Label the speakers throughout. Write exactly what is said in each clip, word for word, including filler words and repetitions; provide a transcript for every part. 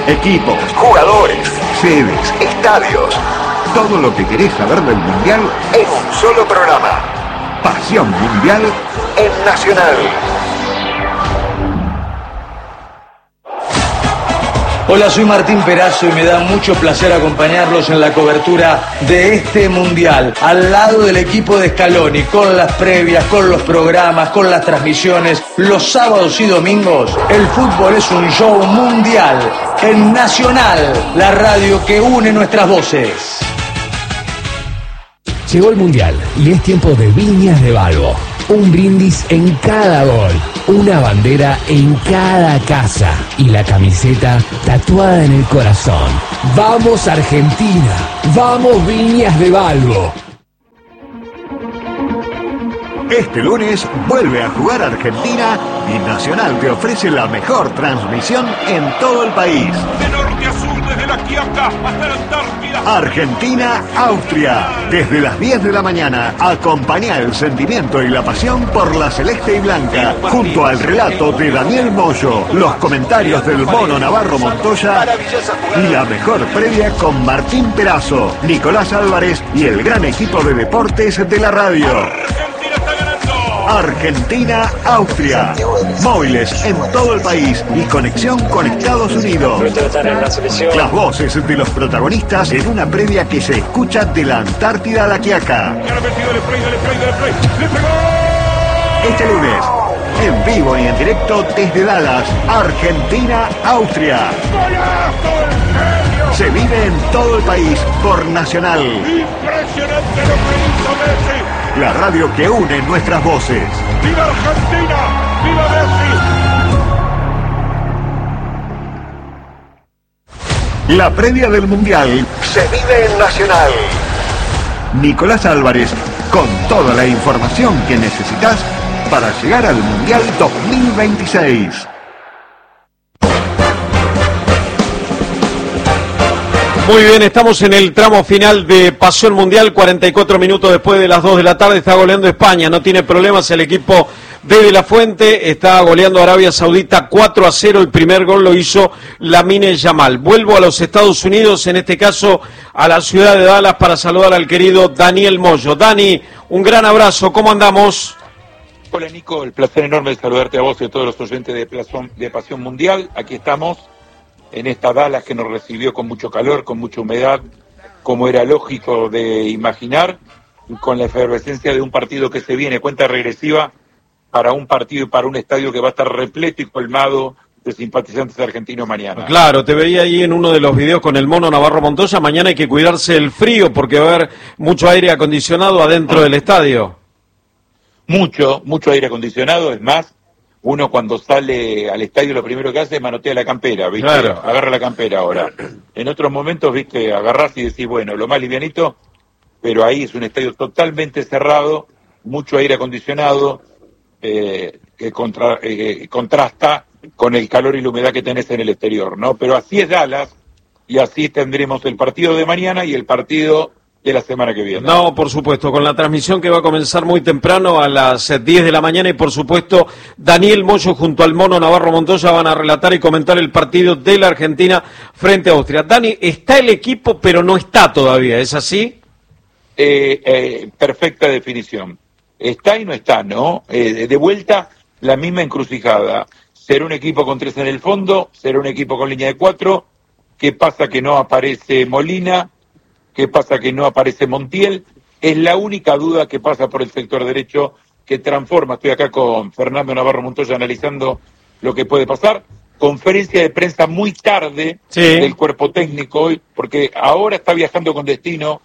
Speaker 1: Equipos, jugadores, sedes, estadios. Todo lo que querés saber del Mundial en un solo programa. Pasión Mundial en Nacional.
Speaker 2: Hola, soy Martín Perazo y me da mucho placer acompañarlos en la cobertura de este Mundial, al lado del equipo de Scaloni, con las previas, con los programas, con las transmisiones, los sábados y domingos. El fútbol es un show mundial en Nacional, la radio que une nuestras voces.
Speaker 3: Llegó el Mundial y es tiempo de Viñas de Balbo. Un brindis en cada gol, una bandera en cada casa y la camiseta tatuada en el corazón. ¡Vamos Argentina! ¡Vamos Viñas de Balbo!
Speaker 1: Este lunes vuelve a jugar Argentina y Nacional te ofrece la mejor transmisión en todo el país.
Speaker 4: De norte a sur, desde la Quiaca hasta la Antártida.
Speaker 1: Argentina-Austria. Desde las diez de la mañana, acompañá el sentimiento y la pasión por la celeste y blanca. Junto al relato de Daniel Moyo, los comentarios del Mono Navarro Montoya y la mejor previa con Martín Perazo, Nicolás Álvarez y el gran equipo de deportes de la radio. Argentina-Austria. Móviles en todo el país y conexión con Estados Unidos. Las voces de los protagonistas en una previa que se escucha de la Antártida a la Quiaca. Este lunes, en vivo y en directo desde Dallas, Argentina-Austria. Se vive en todo el país por Nacional.
Speaker 4: Impresionante lo que hizo Messi.
Speaker 1: La radio que une nuestras voces.
Speaker 4: ¡Viva Argentina! ¡Viva
Speaker 1: Messi! La previa del Mundial se vive en Nacional. Nicolás Álvarez, con toda la información que necesitas para llegar al Mundial dos mil veintiséis.
Speaker 5: Muy bien, estamos en el tramo final de Pasión Mundial, cuarenta y cuatro minutos después de las dos de la tarde, está goleando España, no tiene problemas el equipo de De La Fuente, está goleando Arabia Saudita cuatro a cero, el primer gol lo hizo Lamine Yamal. Vuelvo a los Estados Unidos, en este caso a la ciudad de Dallas, para saludar al querido Daniel Moyo. Dani, un gran abrazo, ¿cómo andamos?
Speaker 6: Hola Nico, el placer enorme de saludarte a vos y a todos los oyentes de, Plazón, de Pasión Mundial. Aquí estamos en esta Dallas que nos recibió con mucho calor, con mucha humedad, como era lógico de imaginar, con la efervescencia de un partido que se viene, cuenta regresiva para un partido y para un estadio que va a estar repleto y colmado de simpatizantes argentinos mañana.
Speaker 5: Claro, te veía ahí en uno de los videos con el Mono Navarro Montoya. Mañana hay que cuidarse el frío porque va a haber mucho aire acondicionado adentro del estadio.
Speaker 6: Mucho, mucho aire acondicionado, es más, uno cuando sale al estadio lo primero que hace es manotear la campera, ¿viste?
Speaker 5: Claro.
Speaker 6: Agarra la campera ahora. En otros momentos, ¿viste? Agarrás y decís, bueno, lo más livianito, pero ahí es un estadio totalmente cerrado, mucho aire acondicionado, eh, que contra, eh, contrasta con el calor y la humedad que tenés en el exterior, ¿no? Pero así es Dallas, y así tendremos el partido de mañana y el partido de la semana que viene.
Speaker 5: No, por supuesto, con la transmisión que va a comenzar muy temprano a las diez de la mañana y por supuesto Daniel Moyo junto al Mono Navarro Montoya van a relatar y comentar el partido de la Argentina frente a Austria. Dani, está el equipo pero no está todavía, ¿es así?
Speaker 6: Eh, eh, perfecta definición. Está y no está, ¿no? Eh, de vuelta, la misma encrucijada. Será un equipo con tres en el fondo, será un equipo con línea de cuatro. ¿Qué pasa que no aparece Molina? ¿Qué pasa que no aparece Montiel? Es la única duda que pasa por el sector derecho que transforma. Estoy acá con Fernando Navarro Montoya analizando lo que puede pasar. Conferencia de prensa muy tarde
Speaker 5: sí.
Speaker 6: del cuerpo técnico hoy, porque ahora está viajando con destino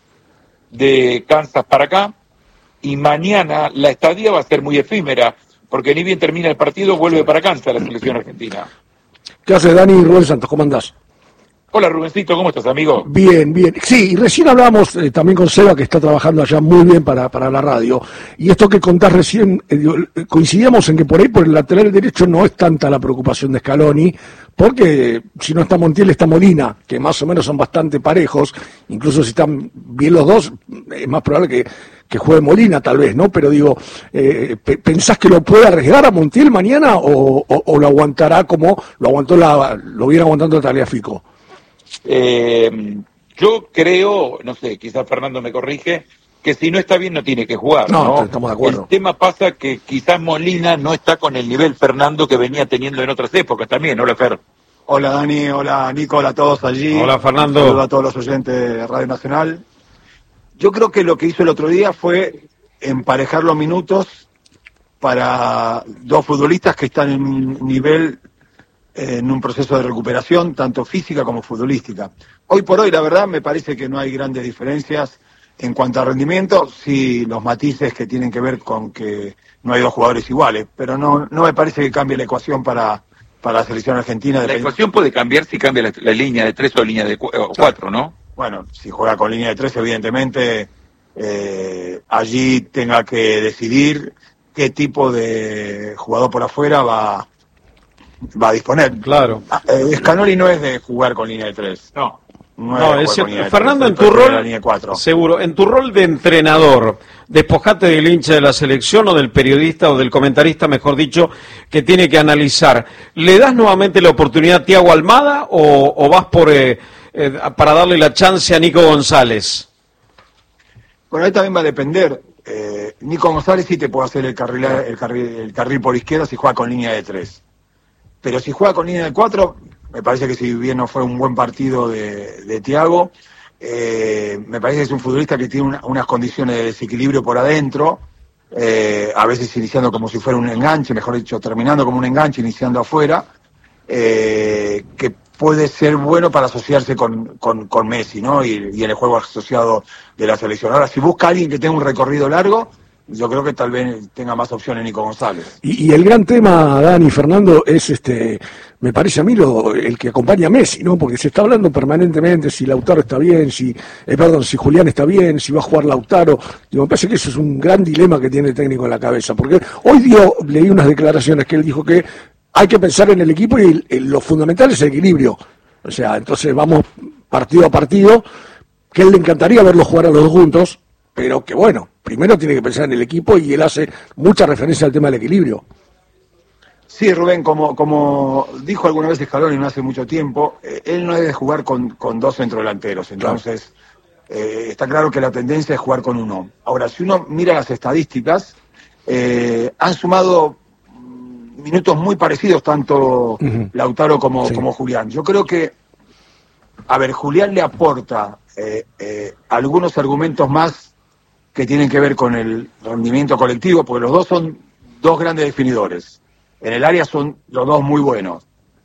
Speaker 6: de Kansas para acá y mañana la estadía va a ser muy efímera, porque ni bien termina el partido vuelve para Kansas la selección argentina.
Speaker 7: ¿Qué hace Dani Rubén Santos? ¿Cómo andás?
Speaker 6: Hola Rubencito, ¿cómo estás, amigo?
Speaker 7: Bien, bien. Sí, y recién hablábamos eh, también con Seba, que está trabajando allá muy bien para, para la radio. Y esto que contás recién, eh, digo, coincidíamos en que por ahí, por el lateral derecho, no es tanta la preocupación de Scaloni, porque si no está Montiel, está Molina, que más o menos son bastante parejos. Incluso si están bien los dos, es más probable que, que juegue Molina, tal vez, ¿no? Pero digo, eh, ¿pensás que lo puede arriesgar a Montiel mañana o, o, o lo aguantará como lo aguantó la, lo viene aguantando Tagliafico?
Speaker 6: Eh, yo creo, no sé, quizás Fernando me corrige, que si no está bien no tiene que jugar, ¿no?
Speaker 7: No, estamos de acuerdo.
Speaker 6: El tema pasa que quizás Molina no está con el nivel Fernando que venía teniendo en otras épocas también, hola Fer.
Speaker 8: Hola Dani, hola Nico, hola a todos allí.
Speaker 5: Hola Fernando.
Speaker 8: Saludos a todos los oyentes de Radio Nacional. Yo creo que lo que hizo el otro día fue emparejar los minutos para dos futbolistas que están en un nivel, en un proceso de recuperación, tanto física como futbolística. Hoy por hoy, la verdad, me parece que no hay grandes diferencias en cuanto a rendimiento, sí los matices que tienen que ver con que no hay dos jugadores iguales, pero no no me parece que cambie la ecuación para, para la selección argentina.
Speaker 6: La ecuación puede cambiar si cambia la, la línea de tres o línea de cu o cuatro, ¿no?
Speaker 8: Bueno, si juega con línea de tres, evidentemente, eh, allí tenga que decidir qué tipo de jugador por afuera va va a disponer.
Speaker 5: Claro.
Speaker 8: Eh, Scaloni no es de jugar con línea de tres. No.
Speaker 5: No, no es cierto. Fernando, en tu rol, seguro, en tu rol de entrenador, despojate del hincha de la selección o del periodista o del comentarista, mejor dicho, que tiene que analizar. ¿Le das nuevamente la oportunidad a Thiago Almada o, o vas por eh, eh, para darle la chance a Nico González?
Speaker 8: Bueno, ahí también va a depender. Eh, Nico González sí te puede hacer el carril, el carril, el carril por izquierda si juega con línea de tres. Pero si juega con línea de cuatro, me parece que si bien no fue un buen partido de, de Thiago, eh, me parece que es un futbolista que tiene una, unas condiciones de desequilibrio por adentro, eh, a veces iniciando como si fuera un enganche, mejor dicho, terminando como un enganche, iniciando afuera, eh, que puede ser bueno para asociarse con, con, con Messi, ¿no? Y, y en el juego asociado de la selección. Ahora, si busca a alguien que tenga un recorrido largo, yo creo que tal vez tenga más opciones Nico González.
Speaker 7: Y, y el gran tema, Dani, Fernando, es este, me parece a mí lo, el que acompaña a Messi, ¿no? Porque se está hablando permanentemente si Lautaro está bien, si, eh, perdón, si Julián está bien, si va a jugar Lautaro. Digo, me parece que eso es un gran dilema que tiene el técnico en la cabeza, porque hoy dio, leí unas declaraciones que él dijo que hay que pensar en el equipo y el, el, lo fundamental es el equilibrio. O sea, entonces vamos partido a partido, que él le encantaría verlos jugar a los dos juntos, pero que bueno, primero tiene que pensar en el equipo y él hace mucha referencia al tema del equilibrio.
Speaker 8: Sí, Rubén, como como dijo alguna vez Scaloni no hace mucho tiempo, eh, él no debe jugar con, con dos centrodelanteros, entonces claro. eh, está claro que la tendencia es jugar con uno. Ahora, si uno mira las estadísticas, eh, han sumado minutos muy parecidos tanto uh-huh. Lautaro como, sí. como Julián. Yo creo que, a ver, Julián le aporta eh, eh, algunos argumentos más que tienen que ver con el rendimiento colectivo, porque los dos son dos grandes definidores. En el área son los dos muy buenos.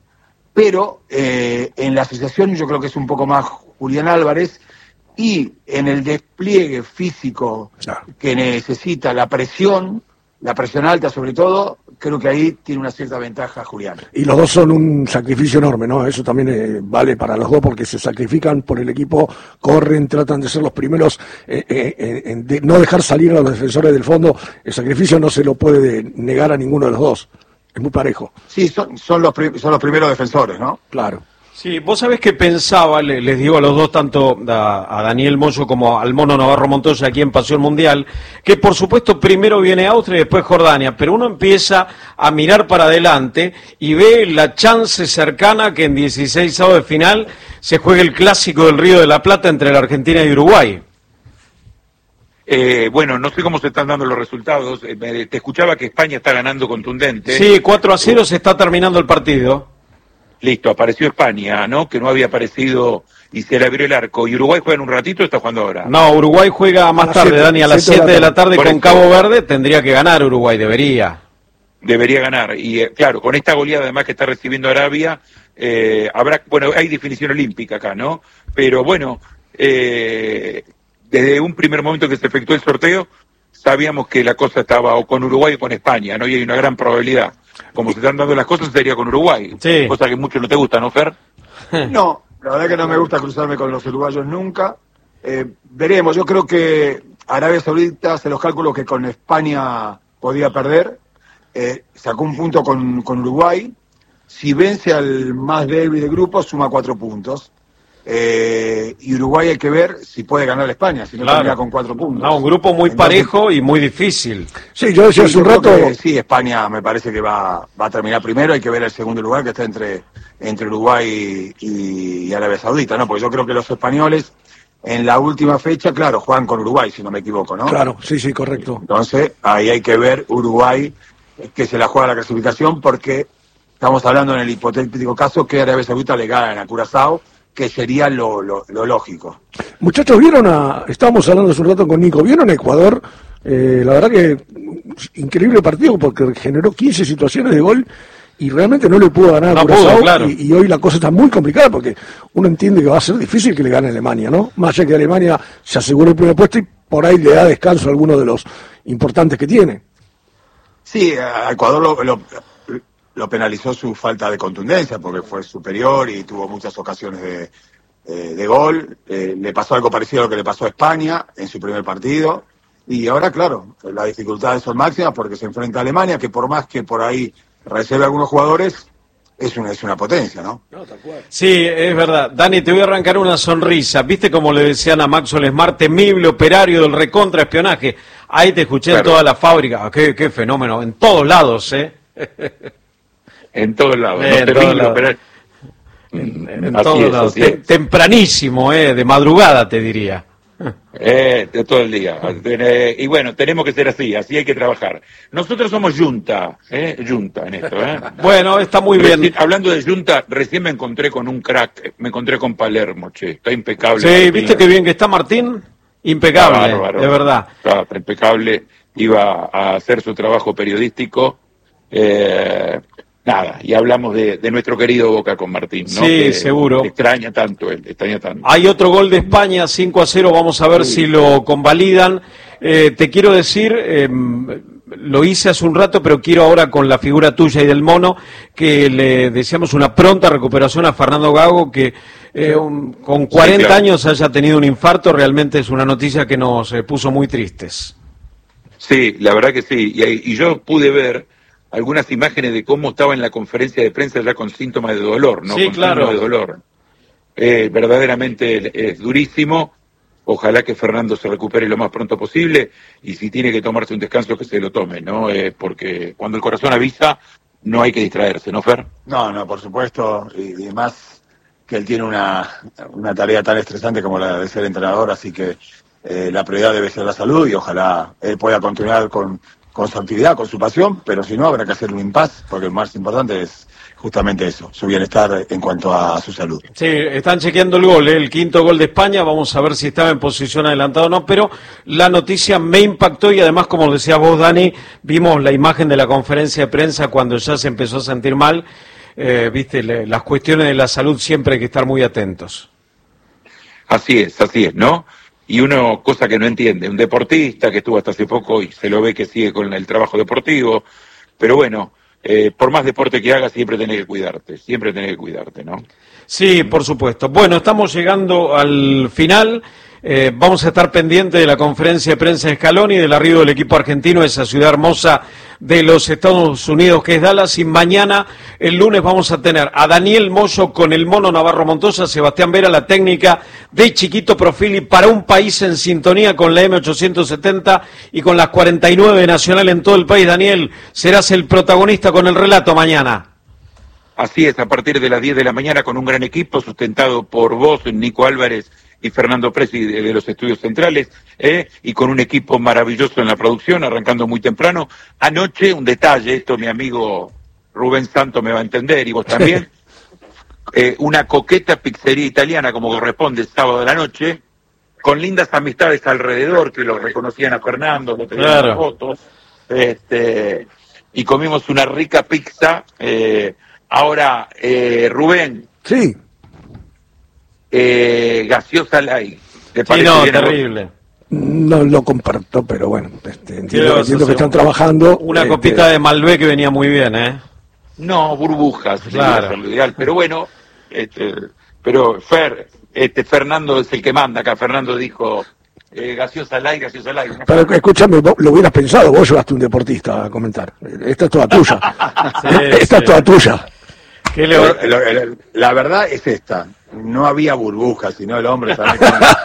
Speaker 8: Pero eh, en la asociación yo creo que es un poco más Julián Álvarez, y en el despliegue físico que necesita, la presión, la presión alta sobre todo, creo que ahí tiene una cierta ventaja Julián.
Speaker 7: Y los dos son un sacrificio enorme, ¿no? Eso también eh, vale para los dos porque se sacrifican por el equipo, corren, tratan de ser los primeros, eh, eh, en de no dejar salir a los defensores del fondo. El sacrificio no se lo puede negar a ninguno de los dos. Es muy parejo.
Speaker 8: Sí, son, son, los, son los primeros defensores, ¿no?
Speaker 7: Claro.
Speaker 5: Sí, vos sabés que pensaba, les digo a los dos, tanto a, a Daniel Moyo como al Mono Navarro Montoya aquí en Pasión Mundial, que por supuesto primero viene Austria y después Jordania, pero uno empieza a mirar para adelante y ve la chance cercana que en dieciséis avos de final se juegue el clásico del Río de la Plata entre la Argentina y Uruguay.
Speaker 6: Eh, bueno, no sé cómo se están dando los resultados, eh, te escuchaba que España está ganando contundente.
Speaker 5: Sí, cuatro a cero se está terminando el partido.
Speaker 6: Listo, apareció España, ¿no? Que no había aparecido y se le abrió el arco. ¿Y Uruguay juega en un ratito o está jugando ahora?
Speaker 5: No, Uruguay juega más tarde, siete, Dani, a las siete de la tarde con Cabo Verde. Tendría que ganar Uruguay, debería.
Speaker 6: Debería ganar. Y eh, claro, con esta goleada además que está recibiendo Arabia, eh, habrá, bueno, hay definición olímpica acá, ¿no? Pero bueno, eh, desde un primer momento que se efectuó el sorteo, sabíamos que la cosa estaba o con Uruguay o con España, ¿no? Y hay una gran probabilidad. Como se están dando las cosas, sería con Uruguay.
Speaker 5: Sí.
Speaker 6: Cosa que mucho no te gusta, ¿no, Fer?
Speaker 8: No, La verdad que no me gusta cruzarme con los uruguayos nunca. Eh, veremos, yo creo que Arabia Saudita hace los cálculos que con España podía perder. Eh, sacó un punto con, con Uruguay. Si vence al más débil del grupo, suma cuatro puntos. Eh, y Uruguay hay que ver si puede ganar a España, si no
Speaker 5: Claro.
Speaker 8: termina con cuatro puntos.
Speaker 5: No, un grupo muy
Speaker 8: Entonces,
Speaker 5: parejo y muy difícil.
Speaker 7: Sí, yo decía
Speaker 8: sí,
Speaker 7: hace un
Speaker 8: yo creo
Speaker 7: rato...
Speaker 8: que sí, España me parece que va, va a terminar primero. Hay que ver el segundo lugar que está entre, entre Uruguay y, y Arabia Saudita, ¿no? Porque yo creo que los españoles en la última fecha, claro, juegan con Uruguay, si no me equivoco, ¿no?
Speaker 7: Claro, sí, sí, correcto.
Speaker 8: Entonces, ahí hay que ver Uruguay que se la juega la clasificación, porque estamos hablando en el hipotético caso que Arabia Saudita le gana a Curazao, que sería lo, lo, lo lógico.
Speaker 7: Muchachos, vieron a... Estábamos hablando hace un rato con Nico, ¿vieron a Ecuador? Eh, la verdad que increíble partido porque generó quince situaciones de gol y realmente no le pudo ganar a
Speaker 5: No
Speaker 7: Curazao,
Speaker 5: pudo, claro.
Speaker 7: y, y hoy la cosa está muy complicada porque uno entiende que va a ser difícil que le gane a Alemania, ¿no? Más allá que Alemania se aseguró el primer puesto y por ahí le da descanso a alguno de los importantes que tiene.
Speaker 8: Sí, a Ecuador lo, lo, lo penalizó su falta de contundencia porque fue superior y tuvo muchas ocasiones de, eh, de gol. Eh, le pasó algo parecido a lo que le pasó a España en su primer partido. Y ahora, claro, las dificultades son máximas porque se enfrenta a Alemania, que por más que por ahí recibe algunos jugadores, es una, es una potencia, ¿no?
Speaker 5: Sí, es verdad. Dani, te voy a arrancar una sonrisa. ¿Viste como le decían a Maxwell Smart, temible operario del recontraespionaje? Ahí te escuché
Speaker 6: Claro.
Speaker 5: en toda la fábrica. Qué, qué fenómeno. En todos lados, ¿eh?
Speaker 6: En todos lados.
Speaker 5: Eh,
Speaker 6: no
Speaker 5: en
Speaker 6: terrible,
Speaker 5: todos lados.
Speaker 6: pero-
Speaker 5: En, en
Speaker 6: Así
Speaker 5: todos
Speaker 6: es,
Speaker 5: lados.
Speaker 6: así
Speaker 5: Te-
Speaker 6: es.
Speaker 5: tempranísimo, ¿eh? De madrugada, te diría.
Speaker 6: Eh, de todo el día. Eh, y bueno, tenemos que ser así, así hay que trabajar. Nosotros somos yunta, eh, yunta en esto. Eh.
Speaker 5: Bueno, está muy bien.
Speaker 6: Recién- hablando de yunta, recién me encontré con un crack, me encontré con Palermo, che, está impecable.
Speaker 5: Sí,
Speaker 6: Martín.
Speaker 5: ¿viste qué bien que está Martín? Impecable,
Speaker 6: Está bárbaro.
Speaker 5: de verdad.
Speaker 6: Está impecable, iba a hacer su trabajo periodístico. Eh, nada, y hablamos de, de nuestro querido Boca con Martín, ¿no?
Speaker 5: Sí,
Speaker 6: Que
Speaker 5: seguro.
Speaker 6: Extraña tanto él, extraña tanto.
Speaker 5: Hay otro gol de España, cinco a cero, vamos a ver si lo convalidan. Eh, te quiero decir, eh, lo hice hace un rato, pero quiero ahora con la figura tuya y del mono, que le deseamos una pronta recuperación a Fernando Gago, que eh, un- con cuarenta
Speaker 6: Sí, claro.
Speaker 5: años haya tenido un infarto, realmente es una noticia que nos eh, puso muy tristes.
Speaker 6: Sí, la verdad que sí. Y, y yo pude ver algunas imágenes de cómo estaba en la conferencia de prensa ya con síntomas de dolor, ¿no?
Speaker 5: Sí,
Speaker 6: con
Speaker 5: claro.
Speaker 6: signos de dolor. Eh, verdaderamente es durísimo. Ojalá que Fernando se recupere lo más pronto posible y si tiene que tomarse un descanso que se lo tome, ¿no? Eh, porque cuando el corazón avisa no hay que distraerse, ¿no, Fer?
Speaker 8: No, no, por supuesto, y, y más que él tiene una, una tarea tan estresante como la de ser entrenador, así que eh, la prioridad debe ser la salud y ojalá él pueda continuar con, con su actividad, con su pasión, pero si no habrá que hacer un impas, porque lo más importante es justamente eso, su bienestar en cuanto a su salud.
Speaker 5: Sí, están chequeando el gol, ¿eh? El quinto gol de España, vamos a ver si estaba en posición adelantada o no, pero la noticia me impactó y además, como decías vos, Dani, vimos la imagen de la conferencia de prensa cuando ya se empezó a sentir mal, eh, viste, le, las cuestiones de la salud siempre hay que estar muy atentos.
Speaker 6: Así es, así es, ¿no? Y uno, cosa que no entiende, un deportista que estuvo hasta hace poco y se lo ve que sigue con el trabajo deportivo, pero bueno, eh, por más deporte que hagas siempre tenés que cuidarte, siempre tenés que cuidarte, ¿no?
Speaker 5: Sí, por supuesto. Bueno, estamos llegando al final. Eh, vamos a estar pendientes de la conferencia de prensa de Scaloni, del arribo del equipo argentino a esa ciudad hermosa de los Estados Unidos que es Dallas. Y mañana, el lunes, vamos a tener a Daniel Moyo con el Mono Navarro Montosa, Sebastián Vera, la técnica de Chiquito Profili para un país en sintonía con la M ochocientos setenta y con las cuarenta y nueve Nacional en todo el país. Daniel, serás el protagonista con el relato mañana.
Speaker 6: Así es, a partir de las diez de la mañana con un gran equipo sustentado por vos, Nico Álvarez y Fernando Presi de, de los estudios centrales, eh, y con un equipo maravilloso en la producción, arrancando muy temprano. Anoche, un detalle, esto mi amigo Rubén Santo me va a entender, y vos también, eh, una coqueta pizzería italiana, como corresponde, sábado de la noche, con lindas amistades alrededor, que lo reconocían a Fernando, lo tenían
Speaker 5: Claro.
Speaker 6: las fotos, este, y comimos una rica pizza. eh, ahora, eh, Rubén,
Speaker 7: Sí,
Speaker 6: eh, gaseosa light. ¿Te
Speaker 5: Sí,
Speaker 6: parece
Speaker 5: no,
Speaker 6: bien a vos?
Speaker 5: terrible.
Speaker 7: no lo comparto, pero bueno, este,
Speaker 5: ¿Qué
Speaker 7: entiendo,
Speaker 5: vas a
Speaker 7: entiendo que
Speaker 5: hacer?
Speaker 7: están trabajando.
Speaker 5: Una
Speaker 7: este,
Speaker 5: copita de Malbec que venía muy bien, ¿eh?
Speaker 6: No, burbujas,
Speaker 5: Claro.
Speaker 6: sería lo ideal. Pero bueno, este, pero Fer, este Fernando es el que manda acá. Fernando dijo, eh, gaseosa light, gaseosa light. ¿No?
Speaker 7: Pero escúchame, vos lo hubieras pensado, vos llevaste un deportista a comentar. Esta es toda tuya.
Speaker 5: Sí,
Speaker 7: Esta
Speaker 5: sí.
Speaker 7: es toda tuya.
Speaker 5: ¿Qué le...
Speaker 8: Lo- lo- lo- la verdad es esta. No había burbujas, sino el hombre también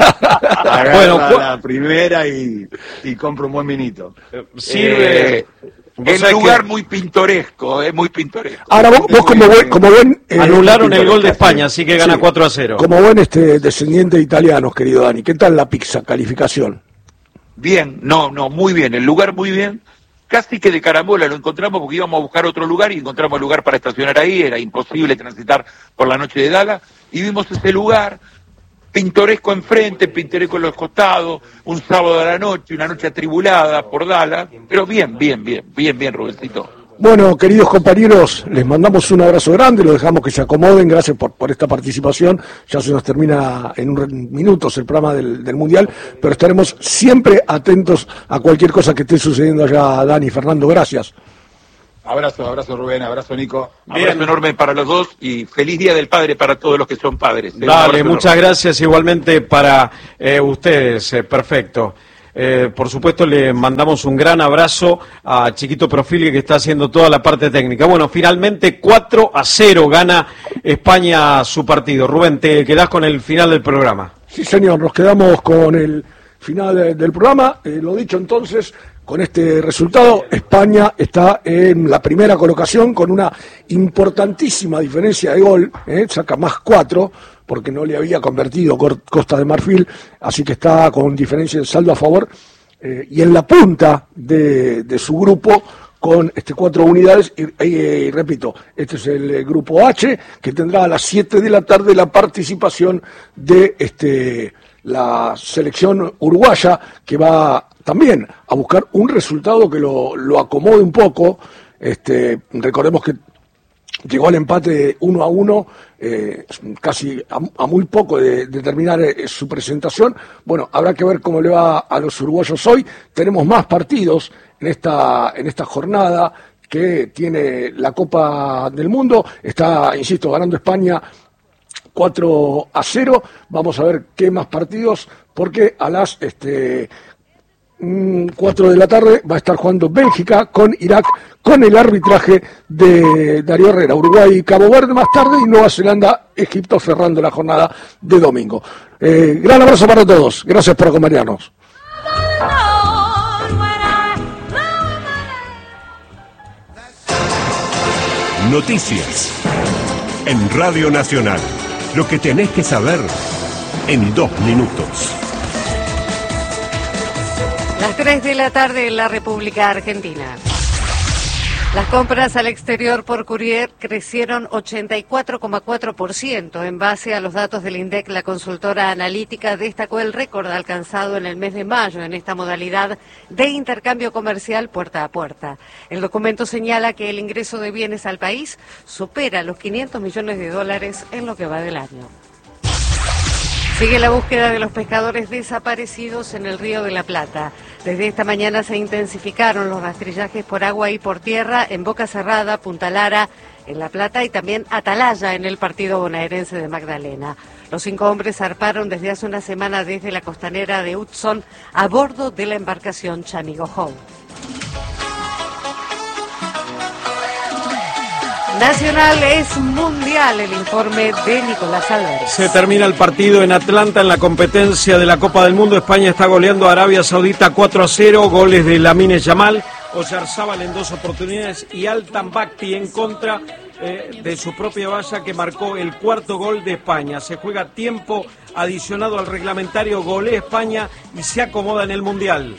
Speaker 8: agarra
Speaker 5: Bueno, cu-
Speaker 8: la primera y, y compra un buen vinito.
Speaker 5: Sirve...
Speaker 6: Eh,
Speaker 5: vos
Speaker 6: el
Speaker 5: sabés
Speaker 6: lugar
Speaker 5: que
Speaker 6: muy pintoresco, es muy pintoresco.
Speaker 7: Ahora vos, vos como buen, como buen eh,
Speaker 5: anularon el
Speaker 7: como-
Speaker 5: gol de España, así que gana
Speaker 7: Sí.
Speaker 5: cuatro a cero.
Speaker 7: Como buen este descendiente de italianos, querido Dani, ¿qué tal la pizza calificación?
Speaker 6: Bien, no, no, muy bien, el lugar muy bien. Casi que de carambola lo encontramos porque íbamos a buscar otro lugar y encontramos lugar para estacionar ahí, era imposible transitar por la noche de Dallas, y vimos ese lugar pintoresco enfrente, pintoresco en los costados, un sábado a la noche, una noche atribulada por Dallas, pero bien, bien, bien, bien, bien, Rubencito.
Speaker 7: Bueno, queridos compañeros, les mandamos un abrazo grande, los dejamos que se acomoden, gracias por, por esta participación, ya se nos termina en unos minutos el programa del, del Mundial, pero estaremos siempre atentos a cualquier cosa que esté sucediendo allá, Dani, Fernando, gracias.
Speaker 8: Abrazo, abrazo Rubén, abrazo Nico.
Speaker 6: Abrazo
Speaker 5: Bien.
Speaker 6: enorme para los dos y feliz Día del Padre para todos los que son padres. Un
Speaker 5: Dale,
Speaker 6: abrazo
Speaker 5: muchas
Speaker 6: enorme.
Speaker 5: gracias igualmente para eh, ustedes, eh, perfecto. Eh, por supuesto le mandamos un gran abrazo a Chiquito Profili que está haciendo toda la parte técnica. Bueno, finalmente cuatro a cero gana España su partido. Rubén, te quedás con el final del programa.
Speaker 7: Sí, señor, nos quedamos con el final de- del programa. Eh, lo dicho entonces, con este resultado, España está en la primera colocación con una importantísima diferencia de gol, eh, saca más cuatro, porque no le había convertido Cor- Costa de Marfil, así que está con diferencia de saldo a favor, eh, y en la punta de, de su grupo con este cuatro unidades, y, y, y repito, este es el eh, grupo H, que tendrá a las siete de la tarde la participación de este la selección uruguaya, que va también a buscar un resultado que lo, lo acomode un poco. Este, recordemos que llegó al empate uno a uno, eh, casi a, a muy poco de, de terminar eh, su presentación. Bueno, habrá que ver cómo le va a los uruguayos hoy. Tenemos más partidos en esta, en esta jornada que tiene la Copa del Mundo. Está, insisto, ganando España cuatro a cero. Vamos a ver qué más partidos, porque a las este, cuatro de la tarde va a estar jugando Bélgica con Irak, con el arbitraje de Darío Herrera. Uruguay y Cabo Verde más tarde, y Nueva Zelanda, Egipto, cerrando la jornada de domingo. Eh, gran abrazo para todos, gracias por acompañarnos.
Speaker 1: Noticias en Radio Nacional. Lo que tenés que saber en dos minutos.
Speaker 9: Las tres de la tarde en la República Argentina. Las compras al exterior por courier crecieron ochenta y cuatro coma cuatro por ciento. En base a los datos del INDEC, la consultora analítica destacó el récord alcanzado en el mes de mayo en esta modalidad de intercambio comercial puerta a puerta. El documento señala que el ingreso de bienes al país supera los quinientos millones de dólares en lo que va del año. Sigue la búsqueda de los pescadores desaparecidos en el Río de la Plata. Desde esta mañana se intensificaron los rastrillajes por agua y por tierra en Boca Cerrada, Punta Lara, en La Plata, y también Atalaya, en el partido bonaerense de Magdalena. Los cinco hombres zarparon desde hace una semana desde la costanera de Hudson a bordo de la embarcación Chamigo Howe. Nacional es mundial, el informe de Nicolás Álvarez.
Speaker 5: Se termina el partido en Atlanta en la competencia de la Copa del Mundo. España está goleando a Arabia Saudita cuatro a cero, goles de Lamine Yamal, Oyarzábal en dos oportunidades y Altan Bakti en contra eh, de su propia valla, que marcó el cuarto gol de España. Se juega tiempo adicionado al reglamentario, golea España y se acomoda en el Mundial.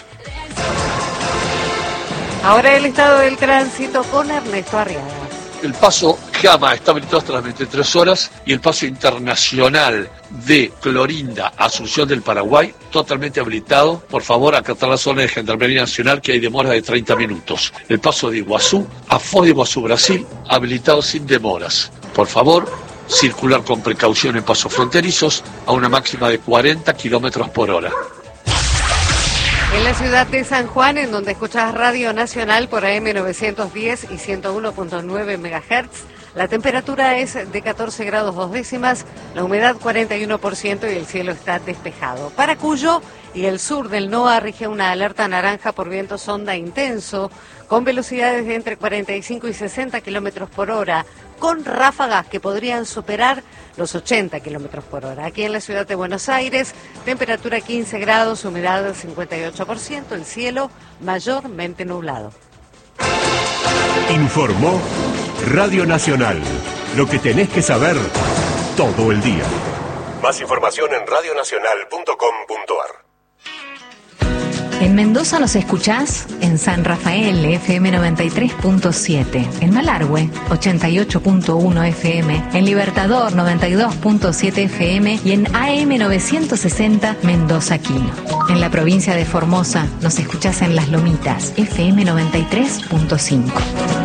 Speaker 9: Ahora el estado del tránsito con Ernesto Arriaga.
Speaker 10: El paso Gama está habilitado hasta las veintitrés horas y el paso internacional de Clorinda a Asunción del Paraguay totalmente habilitado. Por favor, acatar la zona de Gendarmería Nacional, que hay demora de treinta minutos. El paso de Iguazú a Foz de Iguazú, Brasil, habilitado sin demoras. Por favor, circular con precaución en pasos fronterizos a una máxima de cuarenta kilómetros por hora.
Speaker 9: En la ciudad de San Juan, en donde escuchas Radio Nacional por A M novecientos diez y ciento uno punto nueve megahertz, La temperatura es de catorce grados dos décimas, la humedad cuarenta y uno por ciento y el cielo está despejado. Para Cuyo y el sur del NOA rige una alerta naranja por viento sonda intenso, con velocidades de entre cuarenta y cinco y sesenta kilómetros por hora, con ráfagas que podrían superar los ochenta kilómetros por hora. Aquí en la ciudad de Buenos Aires, temperatura quince grados, humedad cincuenta y ocho por ciento, el cielo mayormente nublado.
Speaker 1: Informó Radio Nacional. Lo que tenés que saber todo el día. Más información en radio nacional punto com punto ar.
Speaker 11: En Mendoza nos escuchás en San Rafael, F M noventa y tres punto siete, en Malargüe, ochenta y ocho punto uno F M, en Libertador, noventa y dos punto siete F M y en A M novecientos sesenta Mendoza Quino. En la provincia de Formosa nos escuchás en Las Lomitas, F M noventa y tres punto cinco.